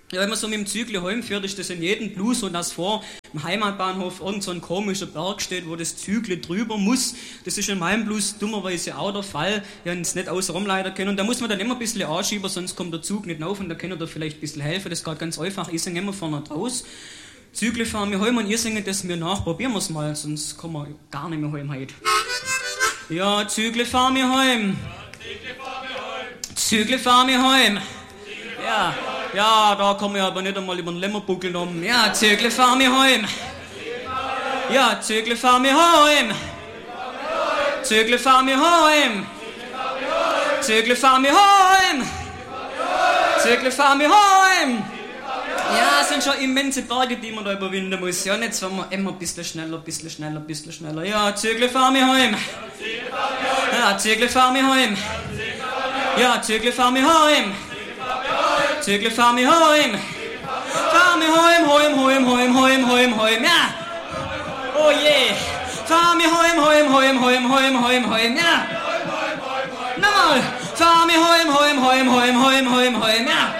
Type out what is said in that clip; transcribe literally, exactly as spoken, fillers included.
Ja, wenn man so mit dem Zügli heimfährt, ist das in jedem Blues und das vor im Heimatbahnhof irgend so ein komischer Berg steht, wo das Zügli drüber muss. Das ist in meinem Blues dummerweise auch der Fall. Ja, es nicht außenrum leider können. Und da muss man dann immer ein bisschen anschieben, sonst kommt der Zug nicht auf und da kann er da vielleicht ein bisschen helfen. Das geht ganz einfach. Ich singe immer vorne raus. Zügli fahren wir heim und ihr singt das mir nach. Probieren wir es mal, sonst kommen wir gar nicht mehr heim heute. Ja, Zügli fahren wir heim. Zügli fahren wir heim. Ja. Ja, da kommen wir aber nicht einmal über den Lämmerbuckel um. Ja, Zügli fahr mir heim. Ja, Zügli fahr mir heim. Zügli fahr mir heim. Zügli fahr mir heim. Zügli fahr mir heim. Ja, es sind schon immense Berge, die man da überwinden muss. Ja, jetzt fahren wir immer ein bisschen schneller, ein bisschen schneller, ein bisschen schneller. Ja, Zügli fahr mir heim. Ja, Zügli fahr mir heim. Ja, Zügli fahr mir heim. Zügli fahr mir heim. Fahr mir heim, heim, heim, heim, heim, heim, heim, ja. Oh je. Fahr mir heim, heim, heim, heim, heim, heim, heim, ja. Nochmal. Fahr mir heim, heim, heim, heim, heim, heim, heim, ja.